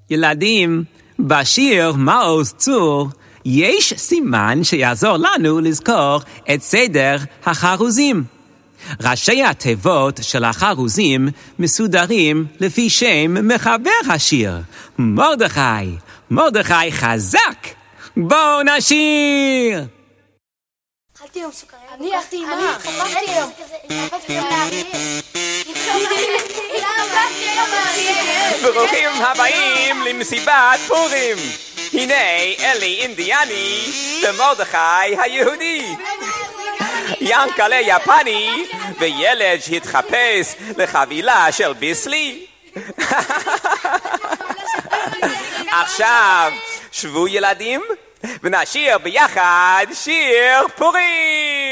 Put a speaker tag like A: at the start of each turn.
A: ילדים, בשיר מעוז צור יש סימן שיעזור לנו לזכור את סדר החרוזים. ראשי התיבות של החרוזים מסודרים לפי שם מחבר השיר, מרדכי. מרדכי חזק! בואו נשיר!
B: אכלתי יום סוכריה.
C: אני חפשתי יום.
A: ברוכים הבאים למסיבת פורים. הנה אלי אינדיאני ומרדכי היהודי. ינקלה יפני וילד שהתחפש לחבילה של ביסלי. עכשיו שבו ילדים ונשיר ביחד שיר פורים.